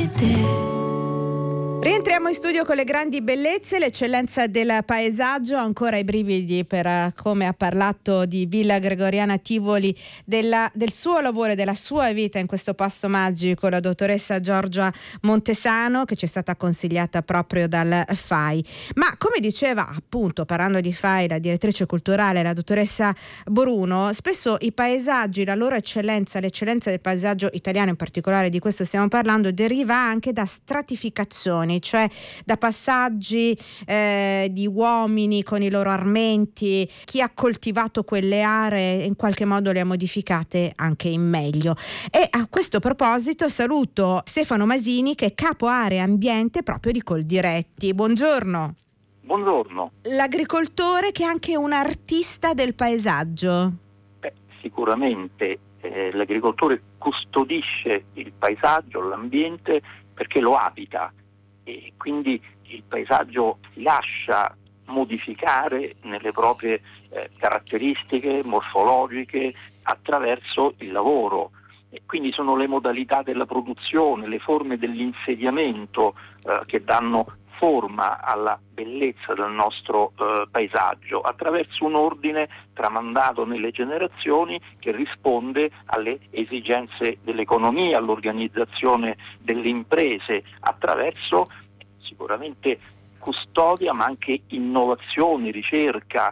come te. Rientriamo in studio con le grandi bellezze, l'eccellenza del paesaggio, ancora i brividi per come ha parlato di Villa Gregoriana Tivoli, del suo lavoro e della sua vita in questo posto magico, la dottoressa Giorgia Montesano, che ci è stata consigliata proprio dal FAI. Ma come diceva appunto, parlando di FAI, la direttrice culturale, la dottoressa Boruno, spesso i paesaggi, la loro eccellenza, l'eccellenza del paesaggio italiano in particolare, di questo stiamo parlando, deriva anche da stratificazioni, cioè da passaggi di uomini con i loro armenti, chi ha coltivato quelle aree in qualche modo le ha modificate anche in meglio. E a questo proposito saluto Stefano Masini, che è capo area ambiente proprio di Coldiretti. Buongiorno. Buongiorno. L'agricoltore che è anche un artista del paesaggio. Sicuramente l'agricoltore custodisce il paesaggio, l'ambiente, perché lo abita, e quindi il paesaggio si lascia modificare nelle proprie caratteristiche morfologiche attraverso il lavoro. E quindi sono le modalità della produzione, le forme dell'insediamento che danno forma alla bellezza del nostro paesaggio, attraverso un ordine tramandato nelle generazioni che risponde alle esigenze dell'economia, all'organizzazione delle imprese, attraverso sicuramente custodia, ma anche innovazioni, ricerca,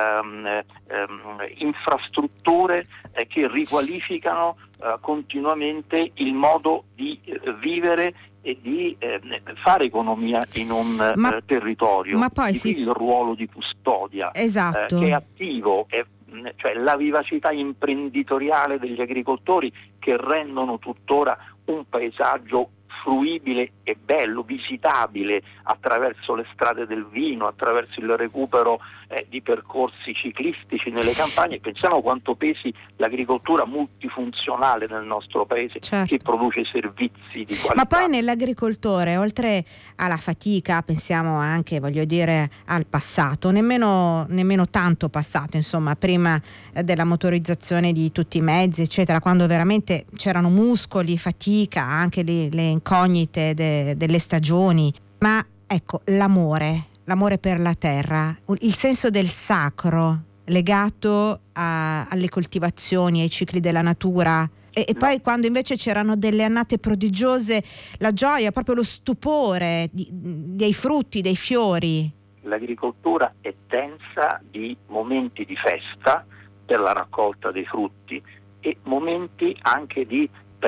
infrastrutture che riqualificano continuamente il modo di vivere e di fare economia in un territorio. Ma poi il ruolo di custodia, esatto, che è attivo, cioè la vivacità imprenditoriale degli agricoltori che rendono tuttora un paesaggio fruibile e bello, visitabile attraverso le strade del vino, attraverso il recupero di percorsi ciclistici nelle campagne. Pensiamo quanto pesi l'agricoltura multifunzionale nel nostro paese, certo, che produce servizi di qualità. Ma poi nell'agricoltore, oltre alla fatica, pensiamo anche, voglio dire, al passato, nemmeno tanto passato, insomma, prima della motorizzazione di tutti i mezzi, eccetera, quando veramente c'erano muscoli, fatica, anche le incognite delle stagioni. Ma ecco, l'amore per la terra, il senso del sacro legato alle coltivazioni, ai cicli della natura. E poi quando invece c'erano delle annate prodigiose, la gioia, proprio lo stupore dei frutti, dei fiori. L'agricoltura è densa di momenti di festa per la raccolta dei frutti e momenti anche di